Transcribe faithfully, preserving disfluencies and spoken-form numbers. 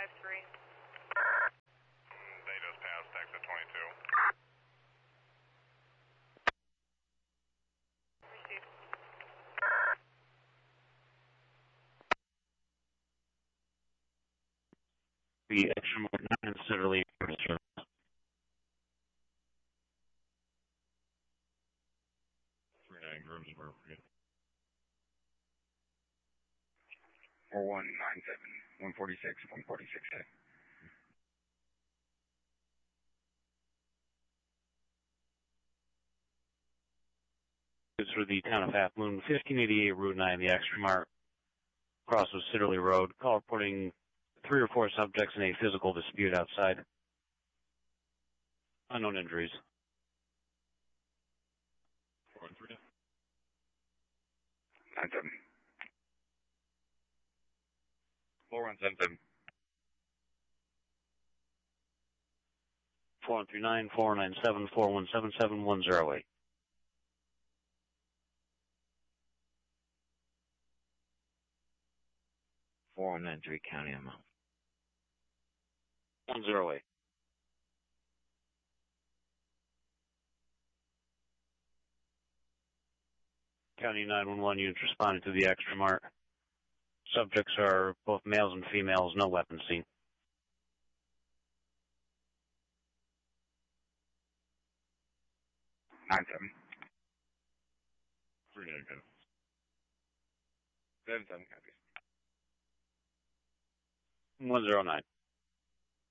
five three. They just passed exit twenty-two. Received. The extra mark not necessarily registered. three nine grooms were free. four one nine seven, one forty-six, one forty-six. It's for the town of Half Moon, fifteen eighty-eight Route nine, the extra mark, cross of Sitterley Road. Call reporting three or four subjects in a physical dispute outside. Unknown injuries. four one three. nine seven. four one seven seven. four one three nine, four nine seven, four one seven seven, one zero eight. four one nine three County M O. one zero eight. County nine one one units responding to the extra mark. Subjects are both males and females, no weapons seen. nine seven. three nine copies. seven seven copies. one zero nine.